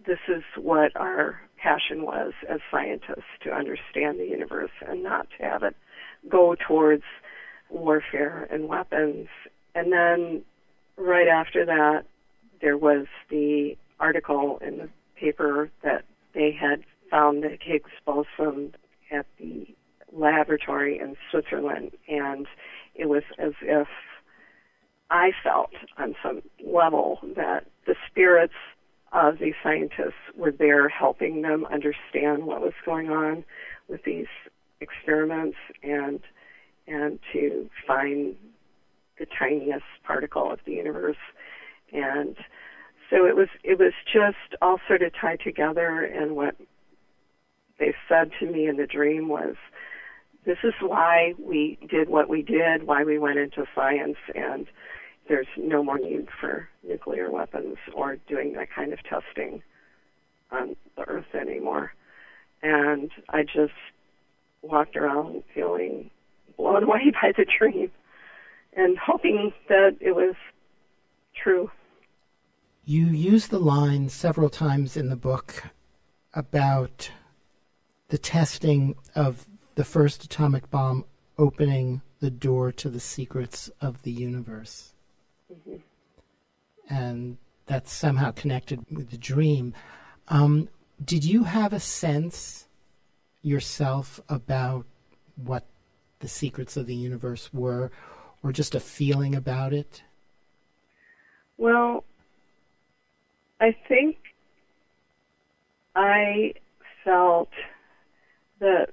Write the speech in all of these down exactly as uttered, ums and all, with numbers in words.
this is what our passion was as scientists, to understand the universe and not to have it go towards warfare and weapons. And then right after that, there was the article in the paper that they had found the Higgs boson at the laboratory in Switzerland, and it was as if I felt on some level that the spirits of these scientists were there helping them understand what was going on with these experiments and and to find the tiniest particle of the universe. And so it was it was just all sort of tied together, and what they said to me in the dream was, this is why we did what we did, why we went into science, and there's no more need for nuclear weapons or doing that kind of testing on the Earth anymore. And I just walked around feeling blown away by the dream and hoping that it was true. You use the line several times in the book about the testing of the first atomic bomb opening the door to the secrets of the universe. Mm-hmm. And that's somehow connected with the dream. Um, did you have a sense yourself about what the secrets of the universe were, or just a feeling about it? Well, I think I felt that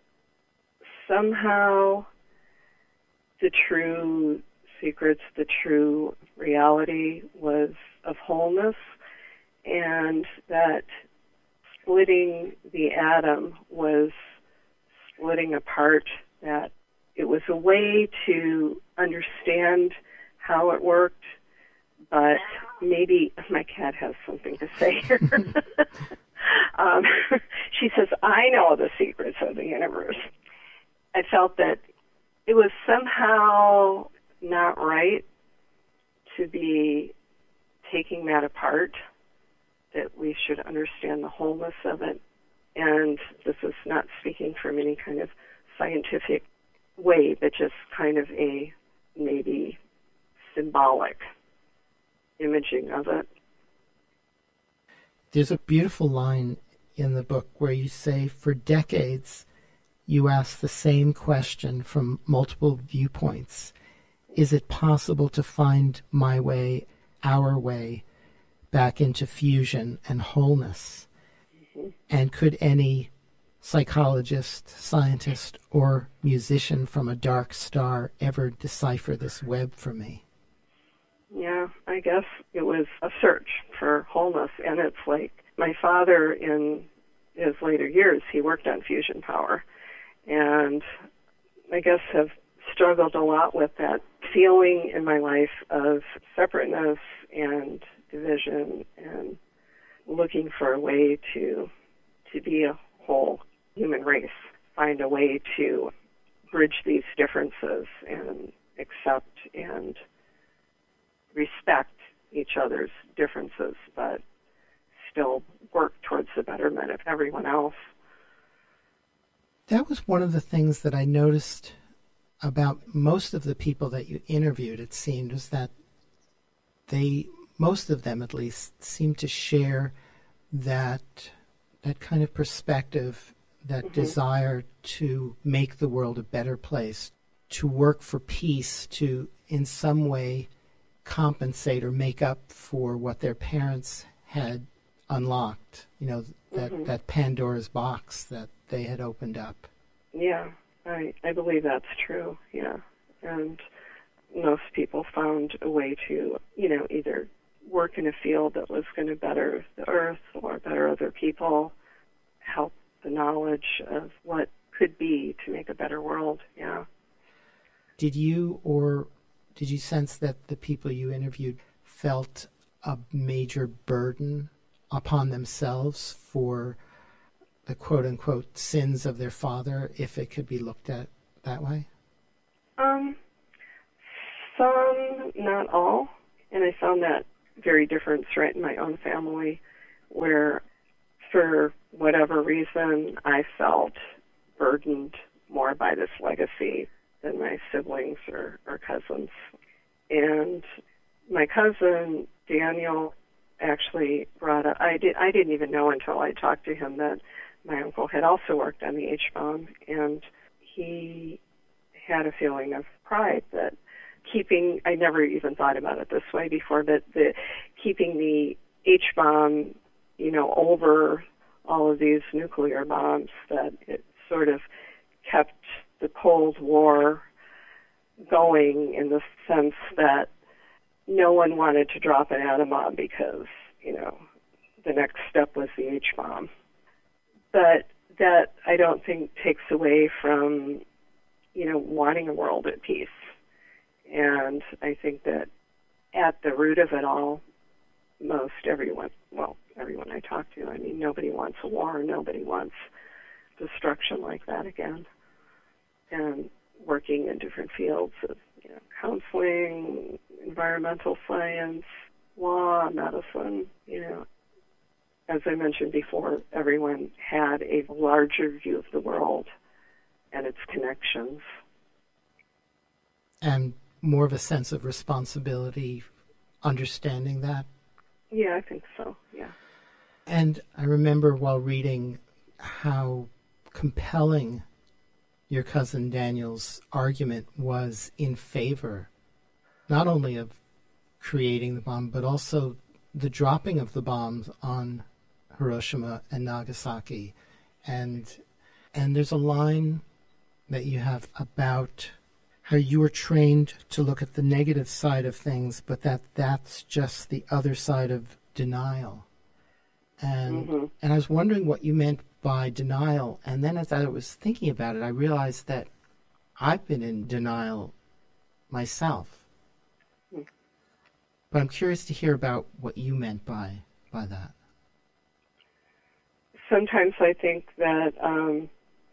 somehow the true secrets, the true reality was of wholeness, and that splitting the atom was splitting apart, that it was a way to understand how it worked, but maybe my cat has something to say here. um, she says, I know the secrets of the universe. I felt that it was somehow not right to be taking that apart, that we should understand the wholeness of it. And this is not speaking from any kind of scientific way, but just kind of a maybe symbolic imaging of it. There's a beautiful line in the book where you say, for decades, you asked the same question from multiple viewpoints. Is it possible to find my way, our way, back into fusion and wholeness? Mm-hmm. And could any psychologist, scientist, or musician from a dark star ever decipher this web for me? Yeah, I guess it was a search for wholeness. And it's like my father, in his later years, he worked on fusion power. And I guess have struggled a lot with that feeling in my life of separateness and division, and looking for a way to to be a whole human race, find a way to bridge these differences and accept and respect each other's differences, but still work towards the betterment of everyone else. That was one of the things that I noticed about most of the people that you interviewed, it seemed, was that they, most of them at least, seemed to share that that kind of perspective, that mm-hmm. desire to make the world a better place, to work for peace, to in some way compensate or make up for what their parents had unlocked, you know, that, mm-hmm. that Pandora's box that they had opened up. Yeah, I, I believe that's true, yeah. And most people found a way to, you know, either work in a field that was going to better the earth or better other people, help the knowledge of what could be to make a better world, yeah. Did you or did you sense that the people you interviewed felt a major burden upon themselves for the quote-unquote sins of their father, if it could be looked at that way? Um, some, not all. And I found that very different right in my own family, where for whatever reason, I felt burdened more by this legacy than my siblings or, or cousins. And my cousin, Daniel, actually brought up, I, did, I didn't even know until I talked to him that my uncle had also worked on the H-bomb, and he had a feeling of pride that keeping, I never even thought about it this way before, but the, keeping the H-bomb, you know, over all of these nuclear bombs, that it sort of kept the Cold War going in the sense that no one wanted to drop an atom bomb because, you know, the next step was the H-bomb. But that, I don't think, takes away from, you know, wanting a world at peace. And I think that at the root of it all, most everyone, well, everyone I talk to, I mean, nobody wants a war, nobody wants destruction like that again. And working in different fields of, you know, counseling, environmental science, law, medicine, you know, as I mentioned before, everyone had a larger view of the world and its connections. And more of a sense of responsibility, understanding that? Yeah, I think so, yeah. And I remember while reading how compelling your cousin Daniel's argument was in favor not only of creating the bomb, but also the dropping of the bombs on Hiroshima and Nagasaki. And and there's a line that you have about how you were trained to look at the negative side of things, but that that's just the other side of denial. And mm-hmm. and I was wondering what you meant by denial. And then as I was thinking about it, I realized that I've been in denial myself. Mm. But I'm curious to hear about what you meant by by that. Sometimes I think that um,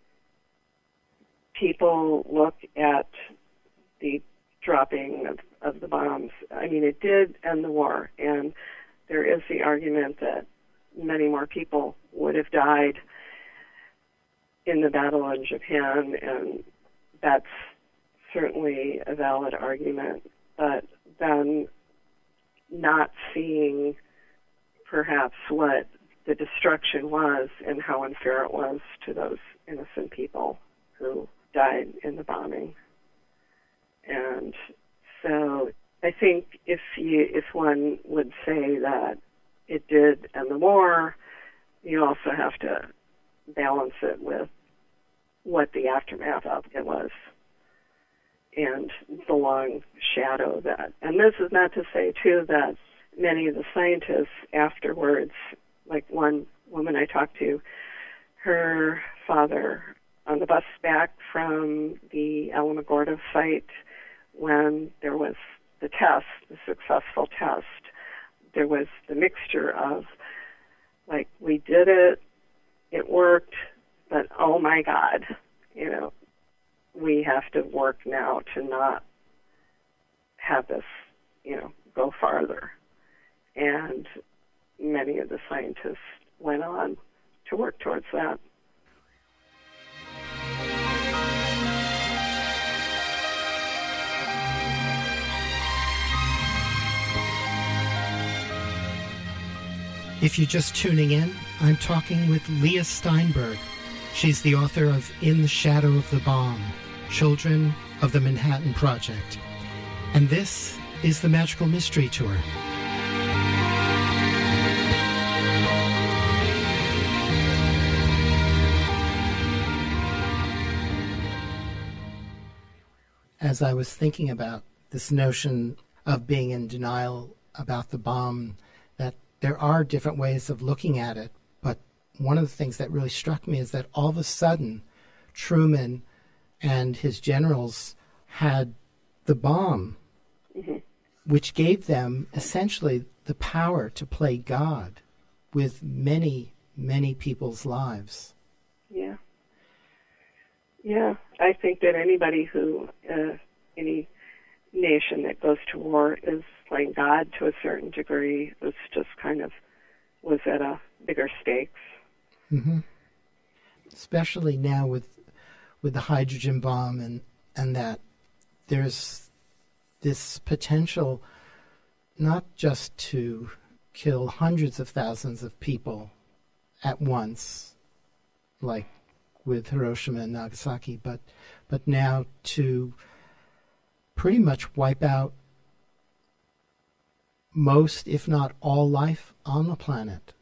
people look at the dropping of, of the bombs. I mean, it did end the war, and there is the argument that many more people would have died in the battle in Japan, and that's certainly a valid argument. But then not seeing perhaps what the destruction was and how unfair it was to those innocent people who died in the bombing. And so I think if you, if one would say that it did end the war, you also have to balance it with what the aftermath of it was and the long shadow that. And this is not to say, too, that many of the scientists afterwards, like one woman I talked to, her father on the bus back from the Alamogordo site, when there was the test, the successful test, there was the mixture of, like, we did it, it worked, but oh my God, you know, we have to work now to not have this, you know, go farther. And many of the scientists went on to work towards that. If you're just tuning in, I'm talking with Leah Steinberg. She's the author of In the Shadow of the Bomb, Children of the Manhattan Project. And this is the Magical Mystery Tour. As I was thinking about this notion of being in denial about the bomb, that there are different ways of looking at it, but one of the things that really struck me is that all of a sudden Truman and his generals had the bomb, mm-hmm. which gave them essentially the power to play God with many, many people's lives. Yeah. Yeah, I think that anybody who, uh, any nation that goes to war is playing God to a certain degree. It's just kind of was at a bigger stakes. Mm-hmm. Especially now with with the hydrogen bomb and, and that there's this potential not just to kill hundreds of thousands of people at once, like with Hiroshima and Nagasaki, but but now to pretty much wipe out most, if not all, life on the planet.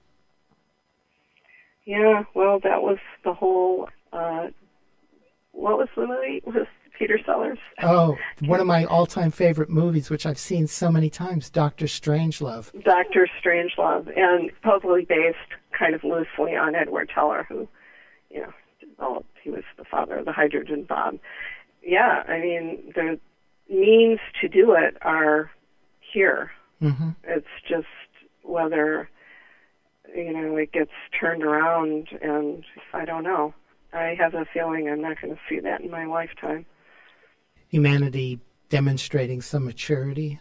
Yeah, well, that was the whole, uh, what was the movie with Peter Sellers? Oh, one of my all-time favorite movies, which I've seen so many times, Doctor Strangelove. Doctor Strangelove, and supposedly based kind of loosely on Edward Teller, who, you know, developed, he was the father of the hydrogen bomb. Yeah, I mean, the means to do it are here. Mm-hmm. It's just whether, you know, it gets turned around, and I don't know. I have a feeling I'm not going to see that in my lifetime. Humanity demonstrating some maturity.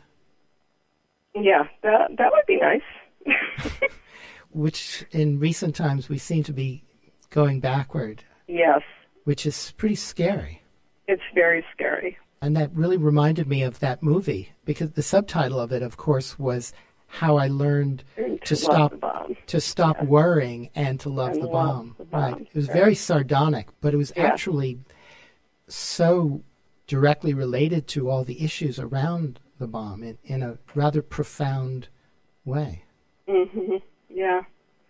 Yeah, that that would be nice. Which in recent times we seem to be going backward. Yes. Which is pretty scary. It's very scary. And that really reminded me of that movie, because the subtitle of it, of course, was How I Learned to, to Stop to stop yes. worrying and to love, and the, love bomb. the bomb. Right. It was right. very sardonic, but it was yeah. actually so directly related to all the issues around the bomb in, in a rather profound way. Mm-hmm. Yeah.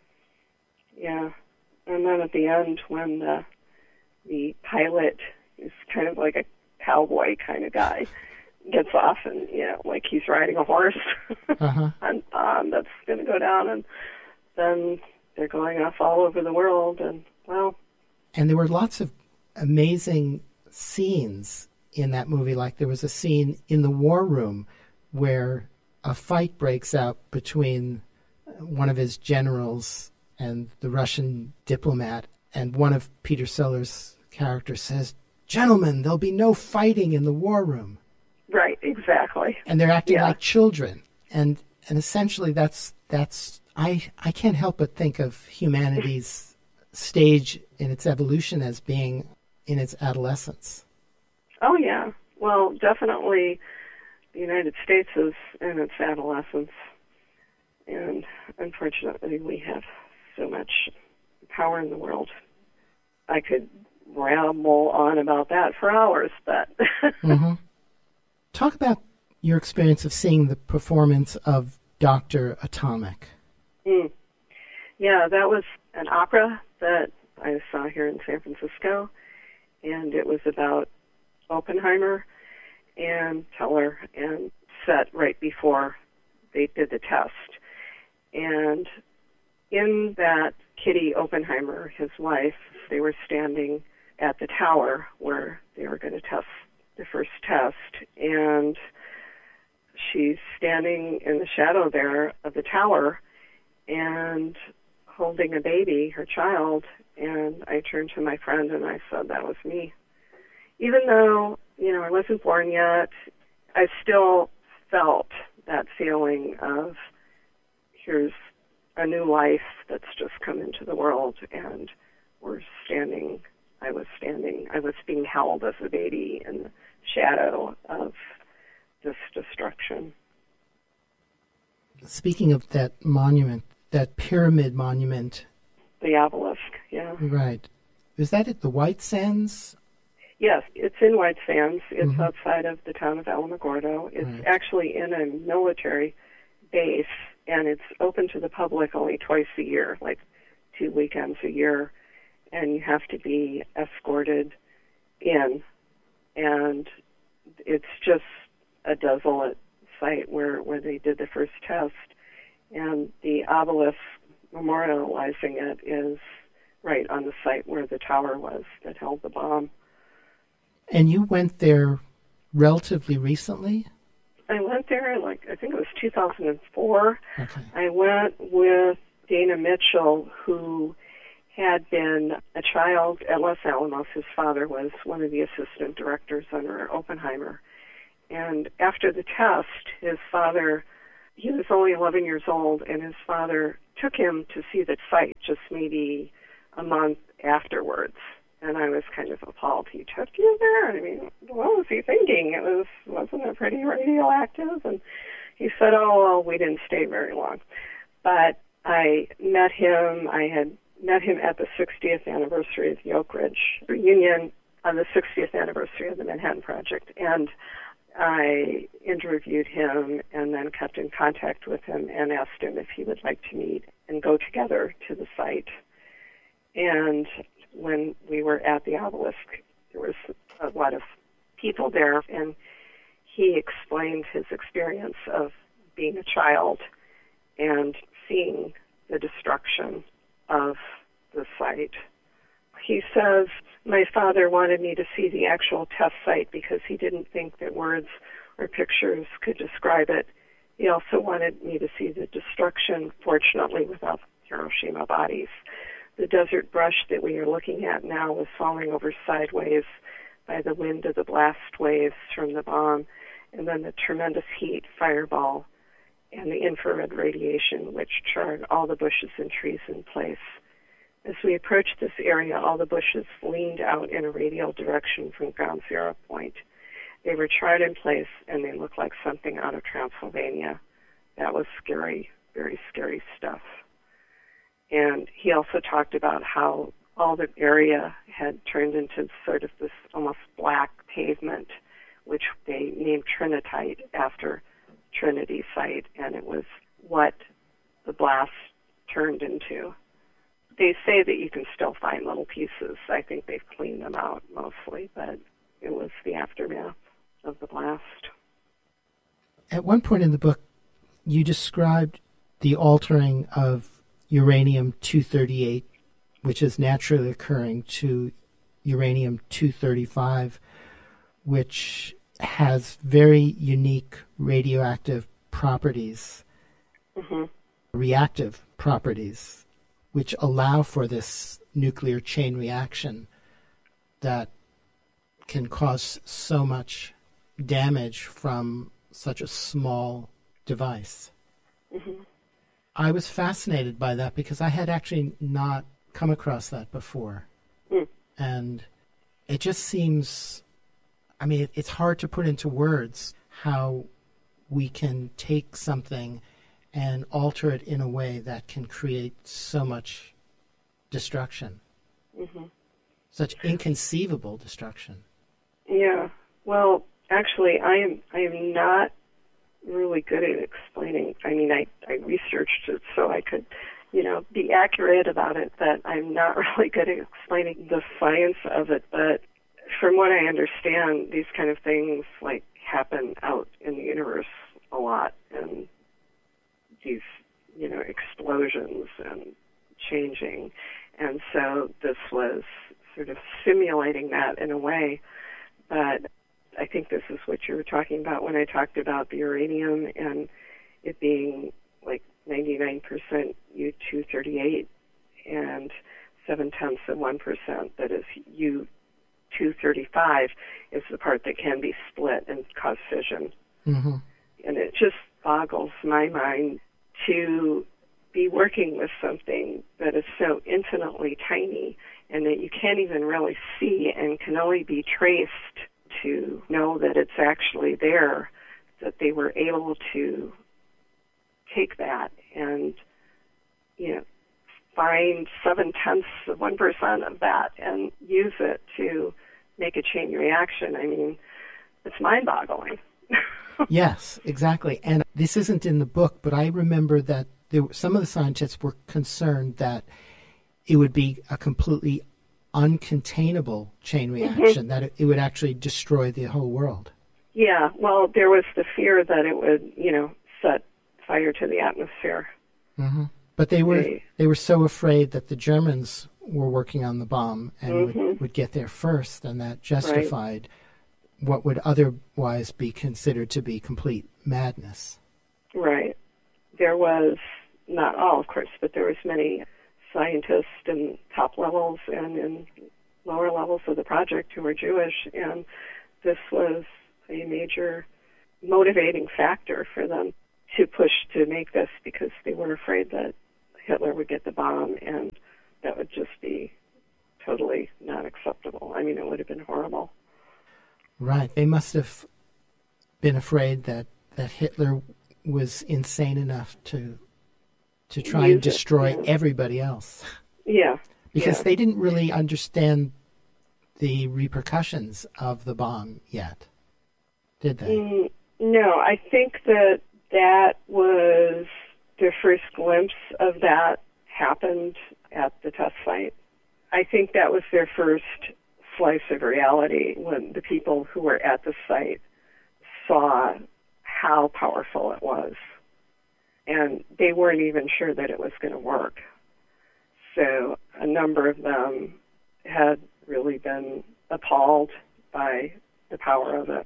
Yeah. And then at the end, when the, the pilot is kind of like a cowboy kind of guy, gets off and, you know, like he's riding a horse uh-huh. on bomb that's going to go down, and then they're going off all over the world, and, well... And there were lots of amazing scenes in that movie. Like there was a scene in the war room where a fight breaks out between one of his generals and the Russian diplomat, and one of Peter Sellers' characters says, "Gentlemen, there'll be no fighting in the war room." Right, exactly. And they're acting yeah. like children. And and essentially that's that's I I can't help but think of humanity's stage in its evolution as being in its adolescence. Oh yeah. Well, definitely the United States is in its adolescence. And unfortunately we have so much power in the world. I could ramble on about that for hours, but... mm-hmm. Talk about your experience of seeing the performance of Doctor Atomic. Mm. Yeah, that was an opera that I saw here in San Francisco, and it was about Oppenheimer and Teller, and set right before they did the test. And in that, Kitty Oppenheimer, his wife, they were standing at the tower where they were going to test the first test, and she's standing in the shadow there of the tower and holding a baby, her child, and I turned to my friend and I said, that was me. Even though, you know, I wasn't born yet, I still felt that feeling of, here's a new life that's just come into the world, and we're standing, I was standing, I was being held as a baby in the shadow of this destruction. Speaking of that monument, that pyramid monument. The obelisk, yeah. Right. Is that at the White Sands? Yes, it's in White Sands. It's mm-hmm. outside of the town of Alamogordo. It's right. actually in a military base, and it's open to the public only twice a year, like two weekends a year, and you have to be escorted in. And it's just a desolate site where, where they did the first test. And the obelisk memorializing it is right on the site where the tower was that held the bomb. And you went there relatively recently? I went there, like, I think it was two thousand four. Okay. I went with Dana Mitchell, who had been a child at Los Alamos. His father was one of the assistant directors under Oppenheimer. And after the test, his father, he was only eleven years old, and his father took him to see the site, just maybe a month afterwards. And I was kind of appalled. He took you there? I mean, what was he thinking? It was, wasn't it pretty radioactive? And he said, oh, well, we didn't stay very long. But I met him. I had met him at the sixtieth anniversary of the Oak Ridge reunion on the sixtieth anniversary of the Manhattan Project. And I interviewed him and then kept in contact with him and asked him if he would like to meet and go together to the site. And when we were at the obelisk, there was a lot of people there, and he explained his experience of being a child and seeing the destruction of the site. He says, my father wanted me to see the actual test site because he didn't think that words or pictures could describe it. He also wanted me to see the destruction, fortunately without Hiroshima bodies. The desert brush that we are looking at now was falling over sideways by the wind of the blast waves from the bomb, and then the tremendous heat, fireball, and the infrared radiation, which charred all the bushes and trees in place. As we approached this area, all the bushes leaned out in a radial direction from ground zero point. They were charred in place, and they looked like something out of Transylvania. That was scary, very scary stuff. And he also talked about how all the area had turned into sort of this almost black pavement, which they named Trinitite after Trinity site, and it was what the blast turned into. They say that you can still find little pieces. I think they've cleaned them out mostly, but it was the aftermath of the blast. At one point in the book, you described the altering of uranium two thirty-eight, which is naturally occurring, to uranium two thirty-five, which has very unique radioactive properties, mm-hmm. reactive properties, which allow for this nuclear chain reaction that can cause so much damage from such a small device. Mm-hmm. I was fascinated by that because I had actually not come across that before. Mm. And it just seems, I mean, it, it's hard to put into words how we can take something and alter it in a way that can create so much destruction. Mm-hmm. Such inconceivable destruction. Yeah. Well, actually, I am I am not really good at explaining. I mean, I, I researched it so I could, you know, be accurate about it, but I'm not really good at explaining the science of it. But from what I understand, these kind of things, like, happen out in the universe a lot, and these, you know, explosions and changing. And so this was sort of simulating that in a way. But I think this is what you were talking about when I talked about the uranium and it being like ninety-nine percent U two thirty-eight and seven-tenths of one percent that is U two thirty-five is the part that can be split and cause fission. Mm-hmm. And it just boggles my mind to be working with something that is so infinitely tiny and that you can't even really see and can only be traced to know that it's actually there, that they were able to take that and, you know, find seven-tenths of one percent of that and use it to make a chain reaction. I mean, it's mind-boggling. Yes, exactly. And this isn't in the book, but I remember that there, some of the scientists were concerned that it would be a completely uncontainable chain reaction, mm-hmm. that it, it would actually destroy the whole world. Yeah, well, there was the fear that it would, you know, set fire to the atmosphere. Mm-hmm. But they were they, they were so afraid that the Germans were working on the bomb and mm-hmm. would, would get there first, and that justified right. what would otherwise be considered to be complete madness. Right. There was, not all, of course, but there was many scientists in top levels and in lower levels of the project who were Jewish, and this was a major motivating factor for them to push to make this because they were afraid that Hitler would get the bomb and that would just be totally not acceptable. I mean, it would have been horrible. Right. They must have been afraid that, that Hitler was insane enough to to try Use and destroy it, yeah. everybody else. Yeah. Because yeah. they didn't really understand the repercussions of the bomb yet, did they? Mm, no, I think that that was the first glimpse of that happened at the test site. I think that was their first slice of reality when the people who were at the site saw how powerful it was. And they weren't even sure that it was going to work. So a number of them had really been appalled by the power of it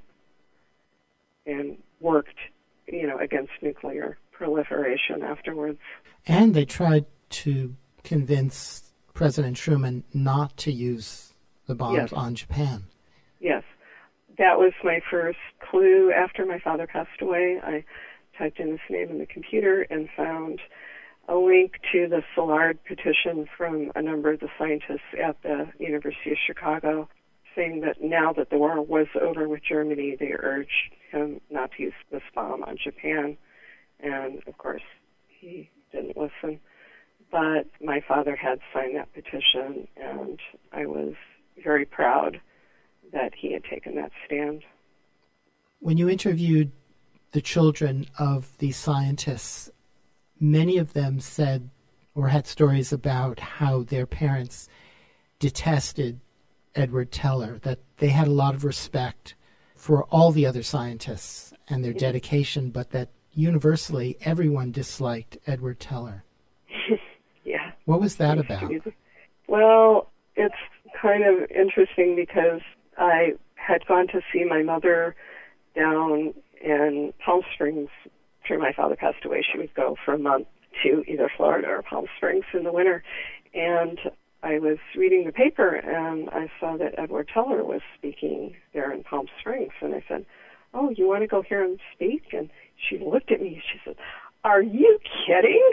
and worked, you know, against nuclear proliferation afterwards. And they tried to convince President Truman not to use the bombs Yes. on Japan. Yes. That was my first clue after my father passed away. I typed in his name in the computer and found a link to the Szilard petition from a number of the scientists at the University of Chicago saying that now that the war was over with Germany, they urged him not to use this bomb on Japan. And, of course, he didn't listen. But my father had signed that petition, and I was very proud that he had taken that stand. When you interviewed the children of these scientists, many of them said or had stories about how their parents detested Edward Teller, that they had a lot of respect for all the other scientists and their dedication, but that universally everyone disliked Edward Teller. Yeah. What was that about? Well, it's kind of interesting because I had gone to see my mother down in Palm Springs after my father passed away. She would go for a month to either Florida or Palm Springs in the winter. And I was reading the paper, and I saw that Edward Teller was speaking there in Palm Springs. And I said, oh, you want to go hear him speak? And she looked at me. She said, are you kidding?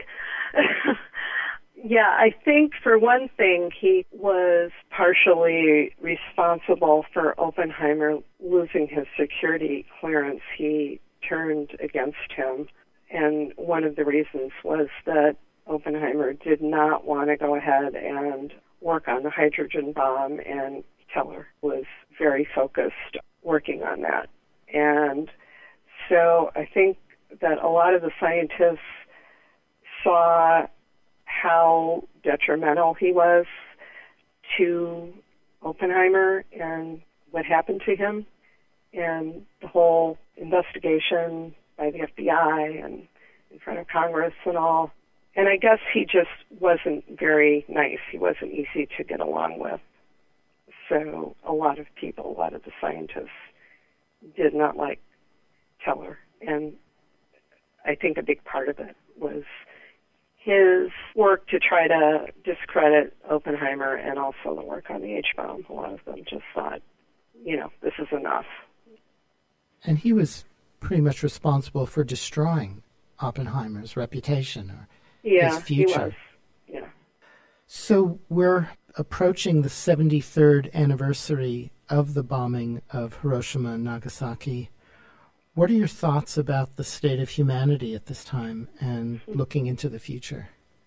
Yeah, I think for one thing, he was partially responsible for Oppenheimer losing his security clearance. He turned against him, and one of the reasons was that Oppenheimer did not want to go ahead and work on the hydrogen bomb, and Teller was very focused working on that. And so I think that a lot of the scientists saw how detrimental he was to Oppenheimer and what happened to him, and the whole investigation by the F B I and in front of Congress and all. And I guess he just wasn't very nice. He wasn't easy to get along with. So a lot of people, a lot of the scientists did not like Teller. And I think a big part of it was his work to try to discredit Oppenheimer and also the work on the H-bomb. A lot of them just thought, you know, this is enough. And he was pretty much responsible for destroying Oppenheimer's reputation or yeah, his future. He was. Yeah. So we're approaching the seventy-third anniversary of the bombing of Hiroshima and Nagasaki. What are your thoughts about the state of humanity at this time and looking into the future?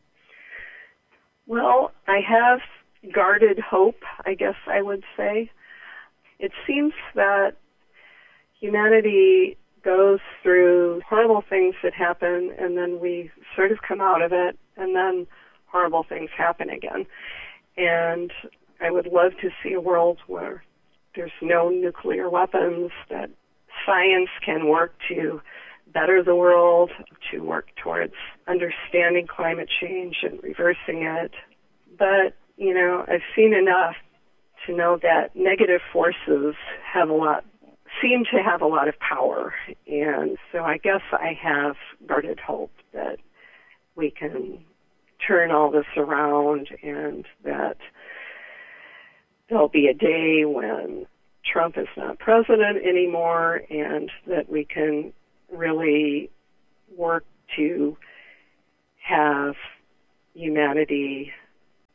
Well, I have guarded hope, I guess I would say. It seems that humanity goes through horrible things that happen, and then we sort of come out of it, and then horrible things happen again. And I would love to see a world where there's no nuclear weapons, that science can work to better the world, to work towards understanding climate change and reversing it. But, you know, I've seen enough to know that negative forces have a lot, seem to have a lot of power. And so I guess I have guarded hope that we can turn all this around and that there'll be a day when Trump is not president anymore, and that we can really work to have humanity at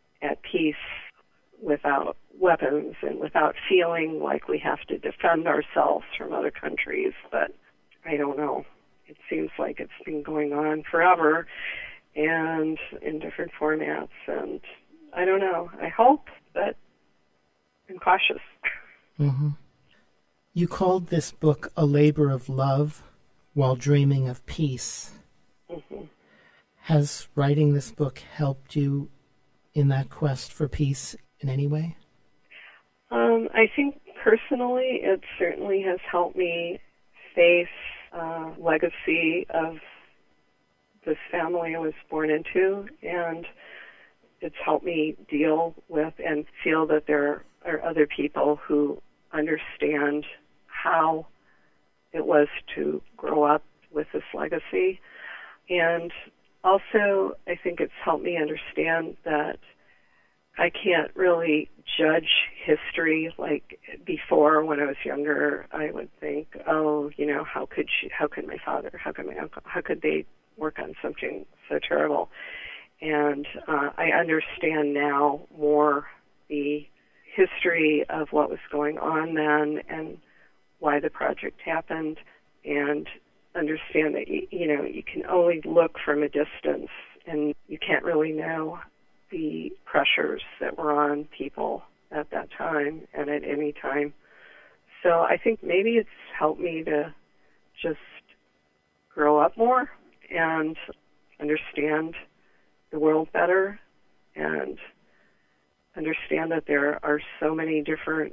peace without weapons and without feeling like we have to defend ourselves from other countries. But I don't know. It seems like it's been going on forever and in different formats. And I don't know. I hope, but I'm cautious. Mm-hmm. You called this book A Labor of Love While Dreaming of Peace. Mm-hmm. Has writing this book helped you in that quest for peace in any way? Um, I think personally it certainly has helped me face uh, legacy of this family I was born into, and it's helped me deal with and feel that there are other people who understand how it was to grow up with this legacy. And also, I think it's helped me understand that I can't really judge history like before. When I was younger, I would think, oh, you know, how could she, how could my father, how could my uncle, how could they work on something so terrible? And uh, I understand now more the history of what was going on then and why the project happened, and understand that, you, you know, you can only look from a distance and you can't really know the pressures that were on people at that time and at any time. So I think maybe it's helped me to just grow up more and understand the world better and understand that there are so many different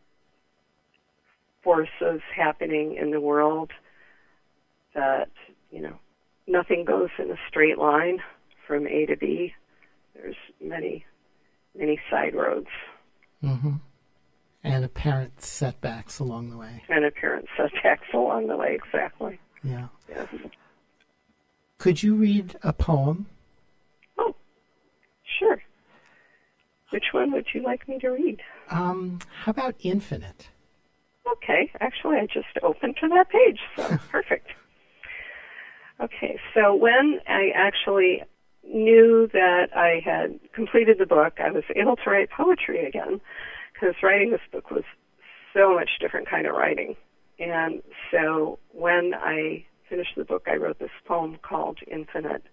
forces happening in the world that, you know, nothing goes in a straight line from A to B. There's many, many side roads. Mm-hmm. And apparent setbacks along the way. And apparent setbacks along the way, exactly. Yeah. Yes. Could you read a poem? Oh, sure. Which one would you like me to read? Um, how about Infinite? Okay, actually I just opened to that page, so perfect. Okay, so when I actually knew that I had completed the book, I was able to write poetry again, because writing this book was so much different kind of writing. And so when I finished the book, I wrote this poem called Infinite.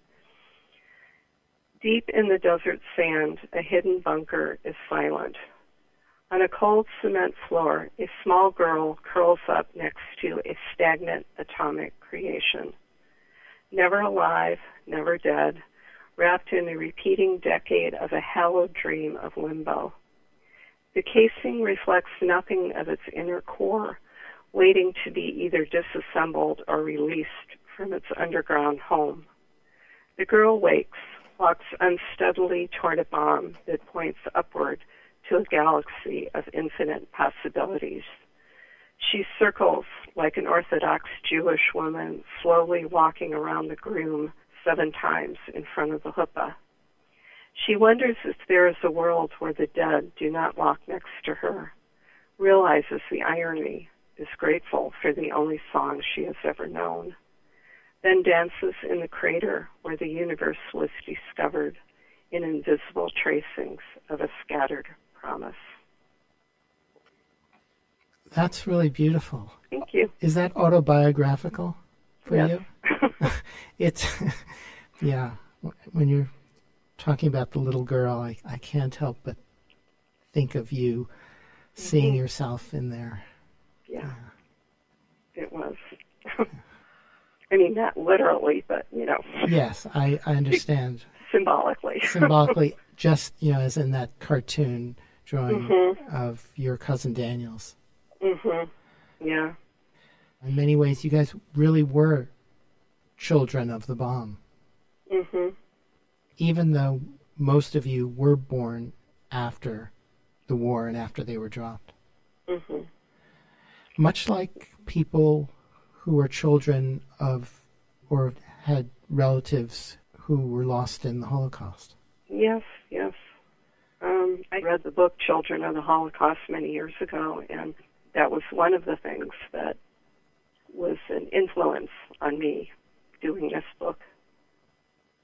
Deep in the desert sand, a hidden bunker is silent. On a cold cement floor, a small girl curls up next to a stagnant atomic creation. Never alive, never dead, wrapped in a repeating decade of a hallowed dream of limbo. The casing reflects nothing of its inner core, waiting to be either disassembled or released from its underground home. The girl wakes, walks unsteadily toward a bomb that points upward to a galaxy of infinite possibilities. She circles like an Orthodox Jewish woman slowly walking around the groom seven times in front of the huppah. She wonders if there is a world where the dead do not walk next to her, realizes the irony, is grateful for the only song she has ever known, then dances in the crater where the universe was discovered in invisible tracings of a scattered promise. That's really beautiful. Thank you. Is that autobiographical for yes. you? It's, yeah, when you're talking about the little girl, I, I can't help but think of you seeing mm-hmm. yourself in there. Yeah, yeah. It was. I mean, not literally, but, you know. Yes, I, I understand. Symbolically. Symbolically, just, you know, as in that cartoon drawing mm-hmm. of your cousin Daniel's. Mm-hmm. Yeah. In many ways, you guys really were children of the bomb. Mm-hmm. Even though most of you were born after the war and after they were dropped. Mm-hmm. Much like people who were children of or had relatives who were lost in the Holocaust. Yes, yes. Um, I read the book Children of the Holocaust many years ago, and that was one of the things that was an influence on me doing this book.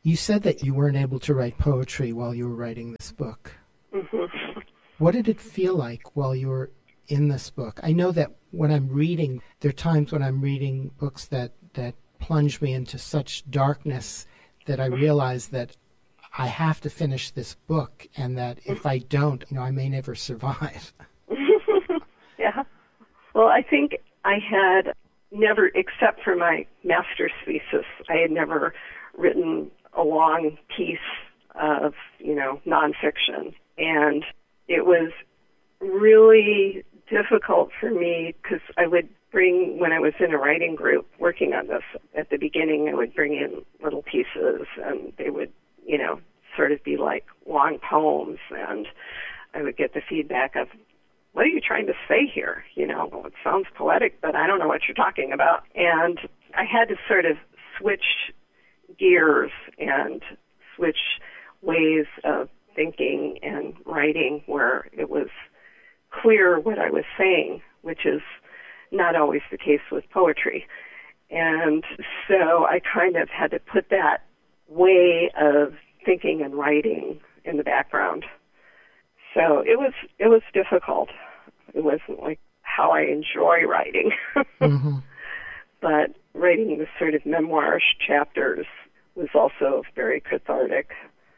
You said that you weren't able to write poetry while you were writing this book. Mm-hmm. What did it feel like while you were in this book? I know that when I'm reading, there are times when I'm reading books that, that plunge me into such darkness that I realize that I have to finish this book, and that if I don't, you know, I may never survive. Yeah. Well, I think I had never, except for my master's thesis, I had never written a long piece of, you know, nonfiction. And it was really difficult for me because I would bring, when I was in a writing group working on this at the beginning, I would bring in little pieces and they would, you know, sort of be like long poems, and I would get the feedback of, what are you trying to say here? You know, well, it sounds poetic, but I don't know what you're talking about. And I had to sort of switch gears and switch ways of thinking and writing where it was clear what I was saying, which is not always the case with poetry. And so I kind of had to put that way of thinking and writing in the background. So it was it was difficult. It wasn't like how I enjoy writing. Mm-hmm. But writing the sort of memoirish chapters was also very cathartic.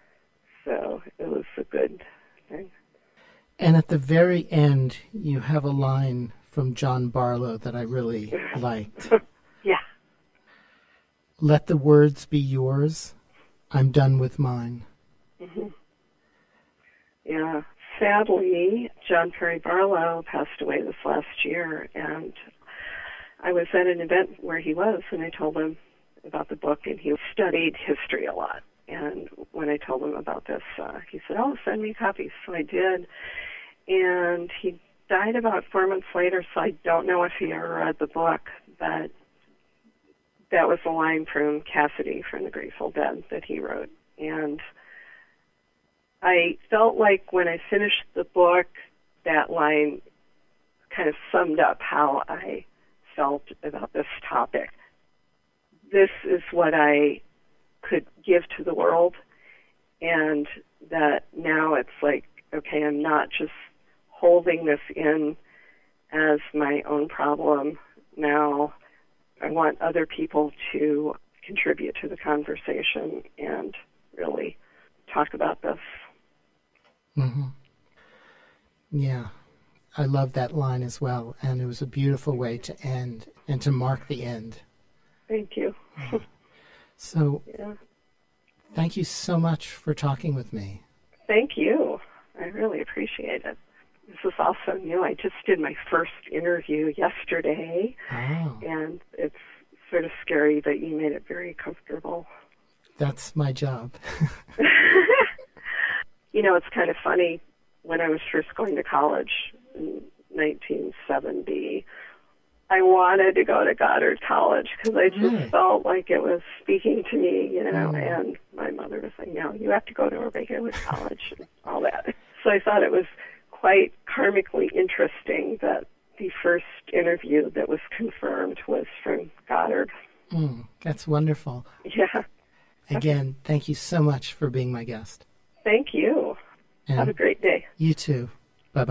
So it was a good thing. And at the very end, you have a line from John Barlow that I really liked. Yeah. Let the words be yours. I'm done with mine. Mm-hmm. Yeah. Sadly, John Perry Barlow passed away this last year, and I was at an event where he was, and I told him about the book, and he studied history a lot. And when I told him about this, uh, he said, oh, send me copies. So I did. And he died about four months later, so I don't know if he ever read the book, but that was a line from Cassidy from the Grateful Dead that he wrote. And I felt like when I finished the book, that line kind of summed up how I felt about this topic. This is what I could give to the world, and that now it's like, okay, I'm not just holding this in as my own problem. Now I want other people to contribute to the conversation and really talk about this. Mm-hmm. Yeah, I love that line as well, and it was a beautiful way to end and to mark the end. Thank you. Yeah. So, yeah. Thank you so much for talking with me. Thank you. I really appreciate it. This is also new. I just did my first interview yesterday, oh. and it's sort of scary, but you made it very comfortable. That's my job. You know, it's kind of funny. When I was first going to college in nineteen seventy, I wanted to go to Goddard College because I just really? felt like it was speaking to me, you know, mm. and my mother was like, no, you have to go to a regular college and all that. So I thought it was quite karmically interesting that the first interview that was confirmed was from Goddard. Mm, that's wonderful. Yeah. Again, thank you so much for being my guest. Thank you. And have a great day. You too.